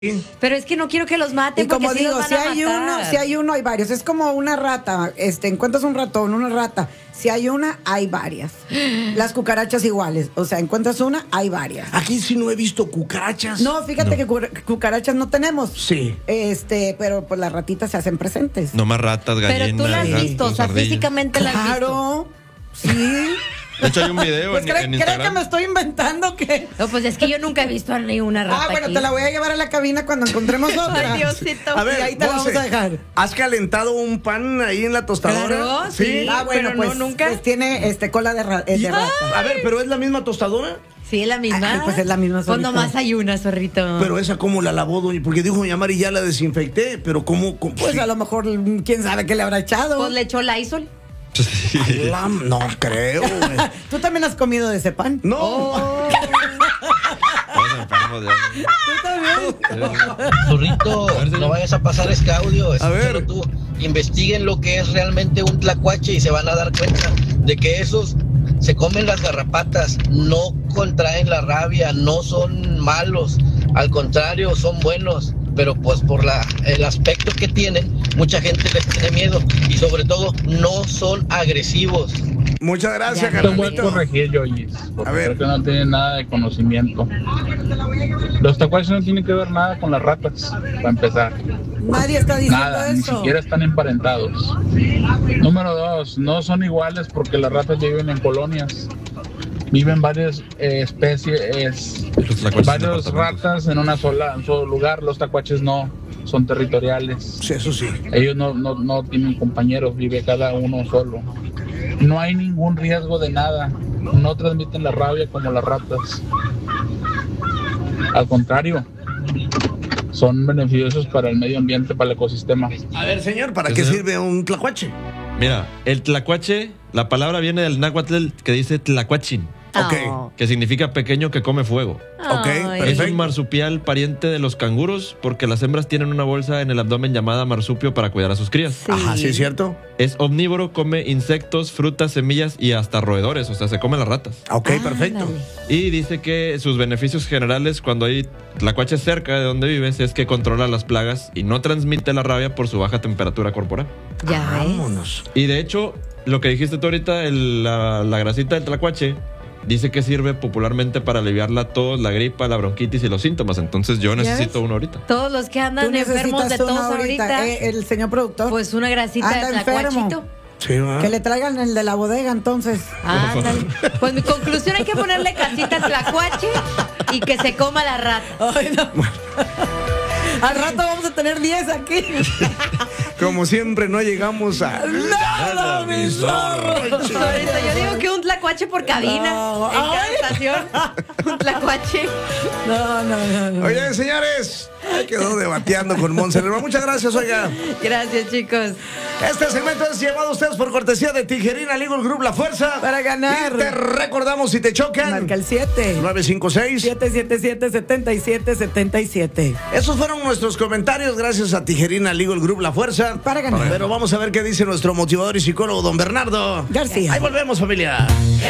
Pero es que no quiero que los maten. Y como porque digo, los si van a hay matar. si hay uno, hay varios. Es como una rata. Encuentras un ratón, una rata. Si hay una, hay varias. Las cucarachas iguales. O sea, encuentras una, hay varias. Aquí sí no he visto cucarachas. No, fíjate que cucarachas no tenemos. Sí. Pero pues las ratitas se hacen presentes. No más ratas, gallinas. Pero tú la has gatos, visto, o sea, ardillas. físicamente la has visto. Claro. Sí. De hecho, hay un video Pues en cree que Instagram. me estoy inventando que. No, pues es que yo nunca he visto a ninguna rata. Bueno, aquí. te la voy a llevar a la cabina cuando encontremos otra. Ay, Diosito. A ver, Y ahí te la Monse, vamos a dejar. ¿has calentado un pan ahí en la tostadora? Claro, sí. Bueno, pero pues, no, nunca. pues tiene cola de rata. A ver, ¿pero es la misma tostadora? Sí, es la misma. Ay, pues es la misma, Pues zorrito. nomás hay una, zorrito. Pero esa cómo la lavó, doña, porque dijo doña Mari, ya la desinfecté, pero ¿cómo? Pues sí. a lo mejor, quién sabe qué le habrá echado. Pues le echó Lysol. No creo, güey. ¿Tú también has comido de ese pan? No. Oh. Todos enfermos de- ¿Tú también? Zurrito, no vayas a pasar este audio. A ver. Escúchalo tú. Investiguen lo que es realmente un tlacuache y se van a dar cuenta de que esos se comen las garrapatas, no contraen la rabia, no son malos, al contrario, son buenos. Pero pues por el aspecto que tienen, mucha gente les tiene miedo y sobre todo no son agresivos. Muchas gracias, Ya, Te voy a carnalito. corregir, Yoyis, porque A ver. creo que no tiene nada de conocimiento. Los tacuaches no tienen que ver nada con las ratas, para empezar. Nadie está diciendo Nada, ni eso. siquiera están emparentados. Número 2, no son iguales porque las ratas viven en colonias. Viven varias especies, Los tlacuaches en varios departamentos. ratas en un solo lugar. Los tacuaches no, son territoriales. Sí, eso sí. Ellos no tienen compañeros, vive cada uno solo. No hay ningún riesgo de nada. No transmiten la rabia como las ratas. Al contrario, son beneficiosos para el medio ambiente, para el ecosistema. A ver, señor, ¿para Sí, qué señor. sirve un tlacuache? Mira, el tlacuache, la palabra viene del náhuatl que dice tlacuachin, Ok. Oh. que significa pequeño que come fuego. Ok, Ay. Es perfecto. un marsupial pariente de los canguros porque las hembras tienen una bolsa en el abdomen llamada marsupio para cuidar a sus crías. Sí. Ajá, sí, es cierto. Es omnívoro, come insectos, frutas, semillas y hasta roedores, o sea, se come las ratas. Ok, perfecto. Ándale. Y dice que sus beneficios generales cuando hay tlacuaches cerca de donde vives es que controla las plagas y no transmite la rabia por su baja temperatura corporal. Ya ves. Vámonos. Y de hecho, lo que dijiste tú ahorita, la grasita del tlacuache, dice que sirve popularmente para aliviar la tos, la gripa, la bronquitis y los síntomas. Entonces yo necesito ves? uno ahorita. Todos los que Tú andan enfermos de necesitas tos uno ahorita, el señor productor. pues una grasita Anda de enfermo. tlacuachito. Sí, va. Que le traigan el de la bodega, entonces. Ándale. Pues mi conclusión, hay que ponerle casita al tlacuache y que se coma la rata. Ay, no. Al rato vamos a tener 10 aquí. Como siempre, no llegamos a ¡Nada, mi zorro! Ahorita yo digo que un tlacuache por cabina. No. En cada Ay. estación, un tlacuache. No. Oye, señores, ahí quedó debateando con Monse. Muchas gracias, oiga. Gracias, chicos. Este segmento es llevado a ustedes por cortesía de Tijerina Legal Group La Fuerza. Para ganar. Y te recordamos, si te chocan, Marca el 7. 956. 777-7777. Esos fueron nuestros comentarios gracias a Tijerina Legal Group La Fuerza. Para ganar. Pero vamos a ver qué dice nuestro motivador y psicólogo, don Bernardo García. Ahí volvemos, familia.